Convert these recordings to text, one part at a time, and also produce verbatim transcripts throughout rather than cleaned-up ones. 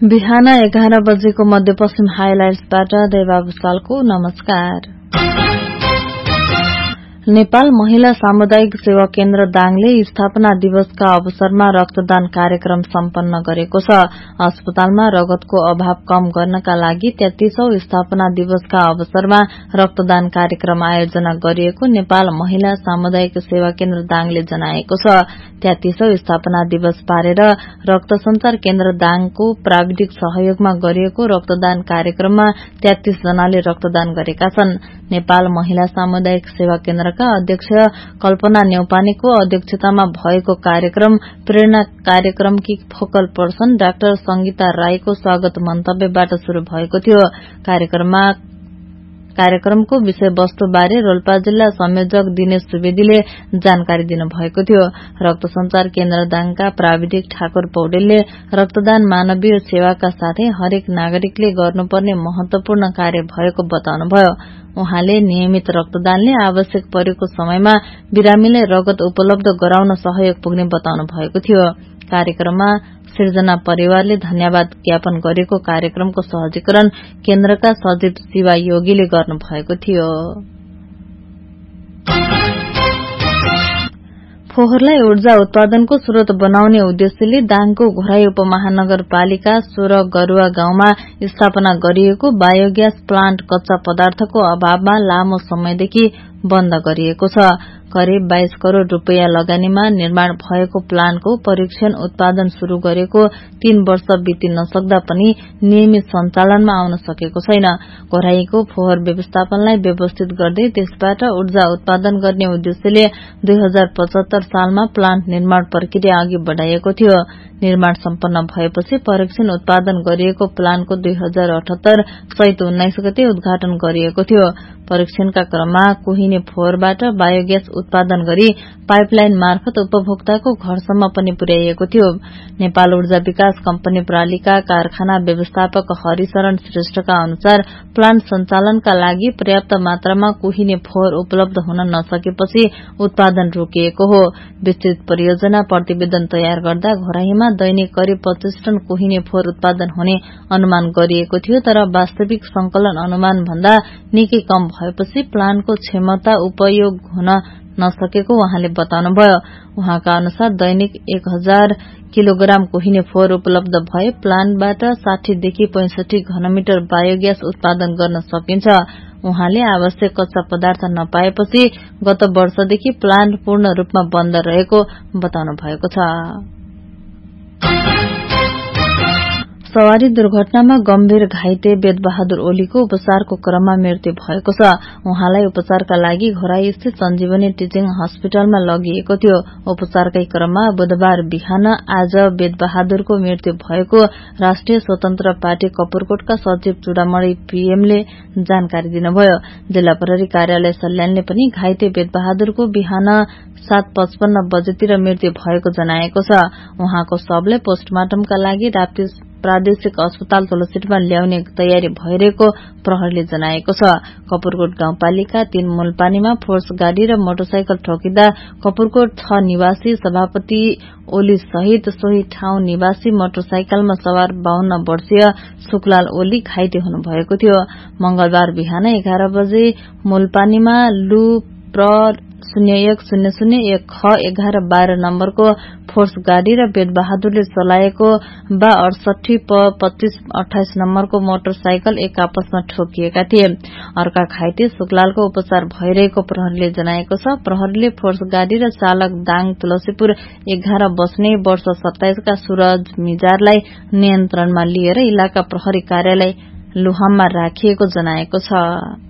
बिहान एघार बजेको मध्यपश्चिम हाइलाइट्सबाट देवबाबु सालको नमस्कार। नेपाल महिला सामुदायिक सेवा केन्द्र दाङले स्थापना दिवसका अवसरमा रक्तदान कार्यक्रम सम्पन्न गरेको छ। अस्पतालमा रगतको अभाव कम गर्नका लागि तेत्तीसौं स्थापना दिवसका अवसरमा रक्तदान कार्यक्रम आयोजना गरिएको नेपाल महिला सामुदायिक सेवा केन्द्र दाङले जनाएको छ। तेत्तीसौं स्थापना दिवस पारेर रक्त संचार केन्द्र दाङको प्राविधिक सहयोगमा गरिएको रक्तदान कार्यक्रममा तेत्तीस जनाले रक्तदान गरेका छन्। नेपाल महिला सामुदायिक सेवा केन्द्रका अध्यक्ष कल्पना न्यौपानेको अध्यक्षतामा भएको कार्यक्रम प्रेरणा कार्यक्रमकी फोकल पर्सन डाक्टर संगीता राईको स्वागत मन्तव्यबाट शुरू भएको थियो। कार्यक्रममा कार्यक्रमको विषयवस्तु बारे रोल्पा जिल्ला संयोजक दिनेश सुवेदीले जानकारी दिनुभएको थियो। रक्त संचार केन्द्र दाङका प्राविधिक ठाकुर पौडेलले रक्तदान मानवीय सेवाका साथै हरेक नागरिकले गर्नुपर्ने महत्वपूर्ण कार्य भएको बताउनुभयो। उहाँले नियमित रक्तदानले आवश्यक परेको समयमा बिरामीलाई रगत उपलब्ध गराउन सहयोग पुग्ने बताउनु भएको थियो। कार्यक्रममा सिर्जना परिवारले धन्यवाद ज्ञापन गरेको कार्यक्रमको सहजीकरण केन्द्रका सचिव शिवा योगीले गर्नुभएको थियो। फोहोरलाई ऊर्जा उत्पादनको स्रोत बनाउने उद्देश्यले दाङको घोराई उपमहानगरपालिका सोह्र गरुवा गाउँमा स्थापना गरिएको बायोग्यास प्लान्ट कच्चा पदार्थको अभावमा लामो समयदेखि बन्द गरिएको छ। करिब बाइस करोड़ रूपियाँ लगानीमा निर्माण भएको प्लान्टको परीक्षण उत्पादन शुरू गरेको तीन वर्ष बितिन नसक्दा पनि नियमित सञ्चालनमा आउन सकेको छैन। घोराईको फोहोर व्यवस्थापनलाई व्यवस्थित गर्दै त्यसबाट ऊर्जा उत्पादन गर्ने उद्देश्यले दुई हजार पचहत्तर सालमा प्लान्ट निर्माण प्रक्रिया अघि बढ़ाइएको थियो। निर्माण सम्पन्न भएपछि परीक्षण उत्पादन गरिएको प्लान्टको दुई हजार अठहत्तर चैत उन्नाइस गते उद्घाटन गरिएको थियो। परीक्षणका क्रममा कुहिने फोहोरबाट बायोग्यास उत्पादन गरी पाइपलाइन मार्फत उपभोक्ताको घरसम्म पनि पुर्याइएको थियो। नेपाल ऊर्जा विकास कम्पनी प्रणालीका कारखाना व्यवस्थापक हरिशरण श्रेष्ठका अनुसार प्लान्ट सञ्चालनका लागि पर्याप्त मात्रामा कुहिने फोहोर उपलब्ध हुन नसकेपछि उत्पादन रोकिएको हो। विस्तृत परियोजना प्रतिवेदन तयार गर्दा घोराईमा दैनिक करिब पच्चीस टन कुहिने फोहोर उत्पादन हुने अनुमान गरिएको थियो, तर वास्तविक संकलन अनुमान भन्दा निकै कम भएपछि प्लान्टको क्षमता उपयोग हुन नसकेको उहाँले बताउनुभयो। उहाँका अनुसार दैनिक एक हजार किलोग्राम कुहिने फोहोर उपलब्ध भए प्लान्टबाट साठी देखि पैंसठी घनमिटर बायोग्यास उत्पादन गर्न सकिन्छ। उहाँले आवश्यक कच्चा पदार्थ नपाएपछि गत वर्षदेखि प्लान्ट पूर्ण रूपमा बन्द रहेको बताउनु भएको छ। सवारी दुर्घटनामा गम्भीर घाइते वेदबहादुर ओलीको उपचारको क्रममा मृत्यु भएको छ। उहाँलाई उपचारका लागि घोराई स्थित सञ्जीवनी टिचिङ हस्पिटलमा लगिएको थियो। उपचारकै क्रममा बुधबार बिहान आज वेदबहादुरको मृत्यु भएको राष्ट्रिय स्वतन्त्र पार्टी कपुरकोटका सचिव चूडामणि पीएमले जानकारी दिनुभयो। जिल्ला प्रहरी कार्यालय सल्यानले पनि घाइते वेदबहादुरको बिहान सात पचपन्न बजेतिर मृत्यु भएको जनाएको छ। उहाँको शवलाई पोस्टमार्टमका लागि राप्ती प्रादेशिक अस्पताल तुलसीटमा ल्याउने तयारी भइरहेको प्रहरीले जनाएको छ। कपुरकोट गाउँपालिका तीन मूलपानीमा फोर्स गाड़ी र मोटरसाइकल ठोकिँदा कपुरकोट छ निवासी सभापति ओली सहित सोही ठाउँ निवासी मोटरसाइकलमा सवार बाहन्न वर्षीय सुकलाल ओली घाइते हुनुभएको थियो। मंगलबार बिहान एघार बजे मूलपानीमा लु प्र शून्य एक शून्य शून्य एक ख एघार बाह्र नम्बरको फोर्स गाड़ी र वेदबहादुरले चलाएको बा अडसठी प पच्चीस अठाइस नम्बरको मोटरसाइकल एक आपसमा ठोकिएका थिए। अर्का घाइते सुकलालको उपचार भइरहेको प्रहरीले जनाएको छ। प्रहरीले फोर्स गाड़ी र चालक दाङ तुलसीपुर एघार बस्ने वर्ष सत्ताइसका सूरज मिजारलाई नियन्त्रणमा लिएर इलाका प्रहरी कार्यालय लुहाममा राखिएको जनाएको छ।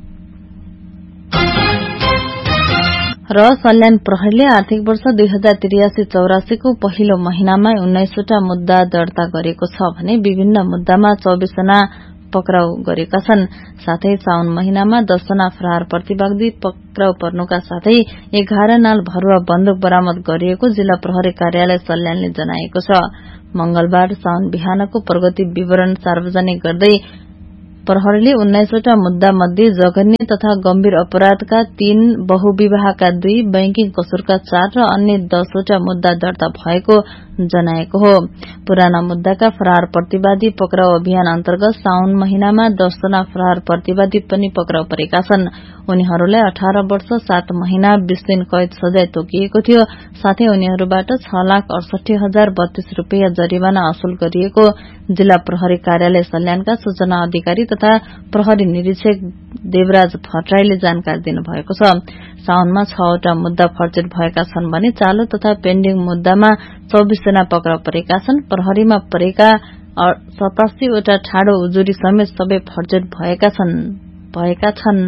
र सल्यान प्रहरीले आर्थिक वर्ष दुई हजार त्रियासी चौरासीको पहिलो महिनामा उन्नाइसवटा मुद्दा दर्ता गरेको छ भने विभिन्न मुद्दामा चौबीस जना पक्राउ गरेका छन्। साथै साउन महिनामा दस जना फरार प्रतिवादी पक्राउ पर्नुका साथै एघार नाल भरुवा बन्दुक बरामद गरिएको जिल्ला प्रहरी कार्यालय सल्यानले जनाएको छ। मंगलबार साउन बिहानको प्रगति विवरण सार्वजनिक गर्दै प्रहरीले उन्नाइसवटा मुद्दा मध्ये जघन्य तथा गम्भीर अपराधका तीन, बहुविवाहका दुई, बैंकिङ कसुरका चार र अन्य दसवटा मुद्दा दर्ता भएको जनाएको हो। पुराना मुद्दाका फरार प्रतिवादी पक्राउ अभियान अन्तर्गत साउन महिनामा दसजना फरार प्रतिवादी पनि पक्राउ परेका छन्। उनीहरूलाई अठार वर्ष सात महिना बीस दिन कैद सजाय तोकिएको थियो। साथै उनीहरूबाट छ लाख अडसठी हजार बत्तीस रूपियाँ जरिवाना असुल गरिएको जिल्ला प्रहरी कार्यालय सल्यानका सूचना अधिकारी तथा प्रहरी निरीक्षक देवराज भट्टराईले जानकारी दिनुभएको छ। साउनमा छवटा मुद्दा फर्जेट भएका छन् भने चालू तथा पेन्डिङ मुद्दामा चौबिस जना पक्राउ परेका छन्। प्रहरीमा परेका सतासीवटा ठाडो उजुरी समेत सबै फर्जेट भएका छन्।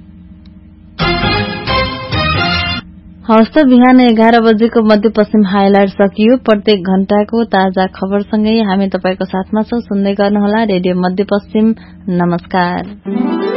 हवस् त बिहान एघार बजेको मध्यपश्चिम हाइलाइट सकियो। प्रत्येक घण्टाको ताजा खबरसँगै हामी तपाईको साथमा छौं। सुन्दै गर्नुहोला रेडियो मध्यपश्चिम। नमस्कार।